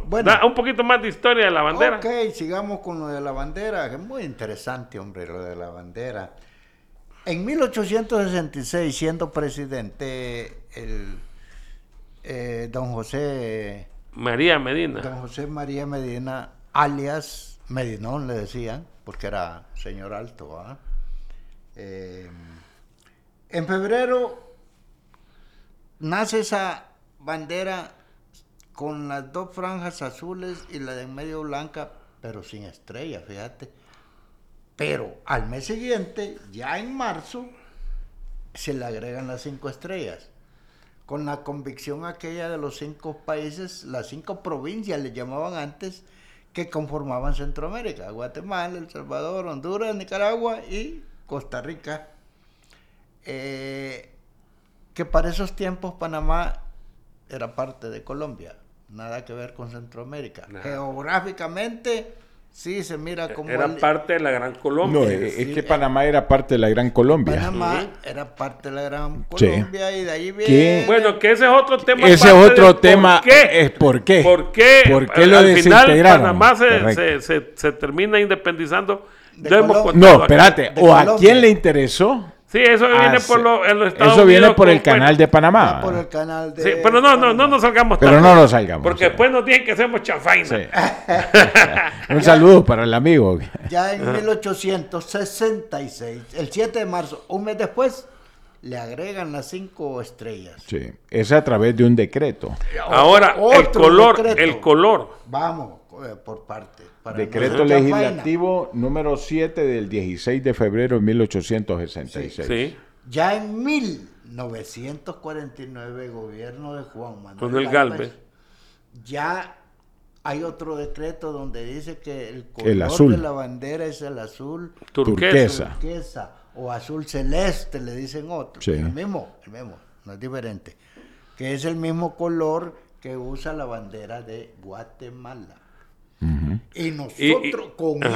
Bueno, da un poquito más de historia de la bandera. Ok, sigamos con lo de la bandera, que es muy interesante, hombre, lo de la bandera. En 1866, siendo presidente, don José María Medina, alias Medinón le decían, porque era señor alto, ¿verdad? En febrero nace esa bandera con las dos franjas azules y la de en medio blanca, pero sin estrella, fíjate. Pero al mes siguiente, ya en marzo, se le agregan las 5 estrellas. Con la convicción aquella de los 5 países, las 5 provincias le llamaban antes, que conformaban Centroamérica: Guatemala, El Salvador, Honduras, Nicaragua y Costa Rica. Que para esos tiempos Panamá era parte de Colombia, nada que ver con Centroamérica. Nada. Geográficamente sí se mira como... Era parte de la Gran Colombia. No, es que Panamá era parte de la Gran Colombia. Panamá era parte de la Gran Colombia, y de ahí viene... ¿Qué? Bueno, que ese es otro tema. Ese es otro tema. ¿Por qué? ¿Por qué? ¿Por qué lo al final desintegraron? Panamá se termina independizando. No, espérate. ¿O a quién le interesó? Sí, eso viene por los Estados Eso viene Unidos, por el canal de Panamá. Por el canal de... Sí, pero no nos salgamos. Pero no nos salgamos. Porque después nos dicen que hacemos chafaina. Sí. Un saludo para el amigo. Ya en 1866, el 7 de marzo, un mes después, le agregan las 5 estrellas. Sí, es a través de un decreto. Ahora, el color. Vamos, por parte. Decreto legislativo número 7 del 16 de febrero de 1866. Sí. Ya en 1949, gobierno de Juan Manuel Galvez, ya hay otro decreto donde dice que el color azul de la bandera es el azul turquesa o azul celeste, le dicen otros. Sí. El mismo, no es diferente. Que es el mismo color que usa la bandera de Guatemala. Uh-huh. Y nosotros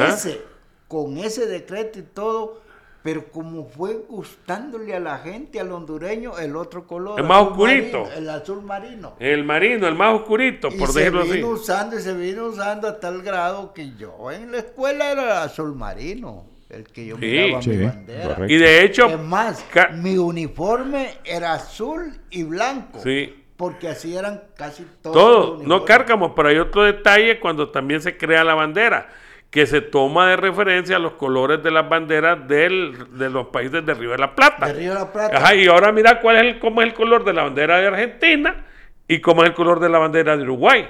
con ese decreto y todo, pero como fue gustándole a la gente, al hondureño, el otro color, el más oscurito, marino, el azul marino, el más oscurito, por decirlo así. Se vino usando a tal grado que yo en la escuela era el azul marino, el que yo miraba mi bandera. Correcto. Y de hecho, es más, mi uniforme era azul y blanco. Sí. Porque así eran casi todos. No Cárcamo, pero hay otro detalle cuando también se crea la bandera, que se toma de referencia a los colores de las banderas de los países de Río de la Plata. De Río de la Plata. Ajá, y ahora mira cómo es el color de la bandera de Argentina y cómo es el color de la bandera de Uruguay.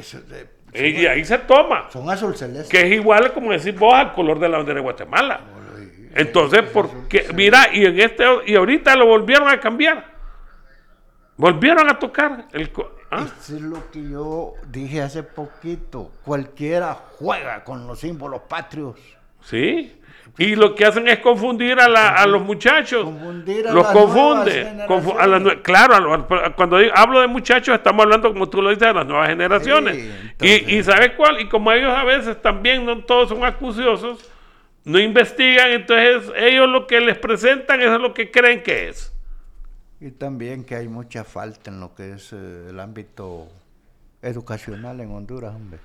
Y ahí se toma. Son azul celeste. Que es igual, como decís vos, al color de la bandera de Guatemala. Entonces, porque mira, y ahorita lo volvieron a cambiar. Volvieron a tocar Eso es lo que yo dije hace poquito. Cualquiera juega con los símbolos patrios. Sí. Y lo que hacen es confundir a los muchachos. Los confunde. Claro, cuando hablo de muchachos, estamos hablando, como tú lo dices, de las nuevas generaciones. Sí, entonces, y ¿sabes cuál? Y como ellos a veces también no todos son acuciosos, no investigan, entonces ellos lo que les presentan es lo que creen que es. Y también que hay mucha falta en lo que es el ámbito educacional en Honduras, hombre.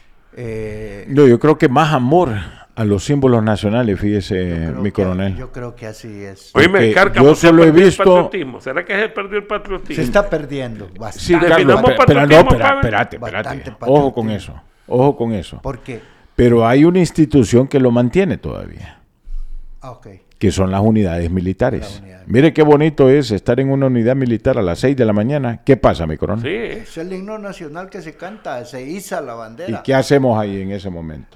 Yo creo que más amor a los símbolos nacionales, fíjese, mi coronel. Yo creo que así es. Oye, yo solo he visto... ¿Será que se perdió el patriotismo? Se está perdiendo bastante. Sí, Carlos, espérate. Ojo con eso. ¿Por qué? Pero hay una institución que lo mantiene todavía. Ok. Que son las unidades militares. Mire qué bonito es estar en una unidad militar a las 6 de la mañana. ¿Qué pasa, mi coronel? Sí. Es el himno nacional que se canta, se iza la bandera. ¿Y qué hacemos ahí en ese momento?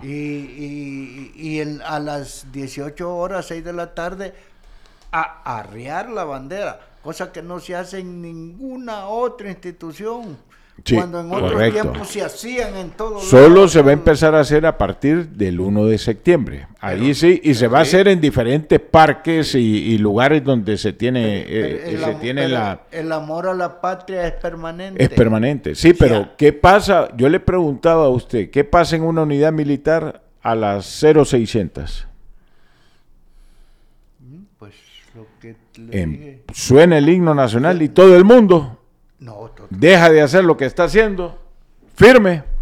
A las 18 horas, 6 de la tarde, a arriar la bandera, cosa que no se hace en ninguna otra institución. Sí, cuando en otros tiempos se hacían en todos Solo lados, se va a empezar a hacer a partir del 1 de septiembre. Ahí sí, y se va a hacer en diferentes parques y lugares donde se tiene, el amor a la patria es permanente. Es permanente, sí, pero ¿qué pasa? Yo le preguntaba a usted, ¿qué pasa en una unidad militar a las 0600? Pues lo que le dije. Suena el himno nacional y todo el mundo deja de hacer lo que está haciendo, firme.